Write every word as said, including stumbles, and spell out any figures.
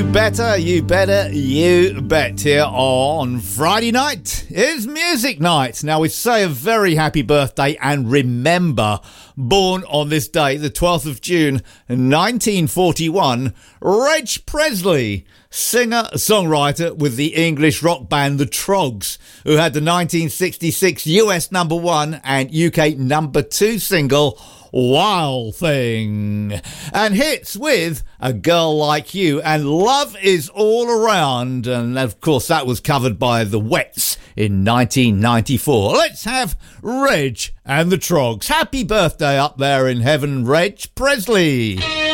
Better, you better, you bet. Here on Friday night is music night. Now we say a very happy birthday and remember, born on this day, the twelfth of June, nineteen forty-one, Reg Presley, singer, songwriter with the English rock band The Troggs, who had the nineteen sixty-six U S number one and U K number two single, Wild Thing, and hits with A Girl Like You and Love Is All Around, and of course that was covered by The Wets in nineteen ninety-four. Let's have Reg and the Troggs. Happy birthday up there in heaven, Reg Presley.